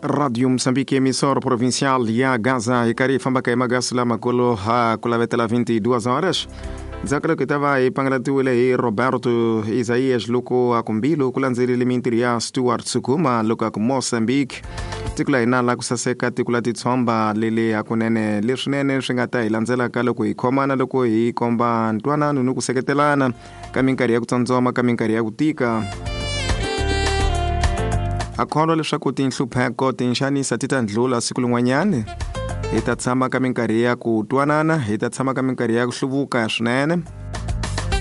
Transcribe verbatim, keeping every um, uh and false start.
Radio Moçambique, emissora provincial ya Gaza e kari famba kay magasla makolo ha kulavetela vinte e duas horas. Zakala que estava aí pangratuile e Roberto Isaías Luco Akumbilo kulanzeli mintiri ya Stuart Sukuma Luka ku Moçambique. Tikula ina la kusaseka tikula titsomba lele akunene leswinene swi nga ta hi landzela ka loko hi khomana loko hi komba ntwanano ni ku seketelana ka minkari ya ku tsandzoma ka minkari ya ku tika. Akholo leswaku tinhlupheko tinxanisa ti ta ndlula siku lin'wanyana hi ta tshama ka minkari ya ku twanana hi ta tshama ka minkari ya ku hluvuka swinene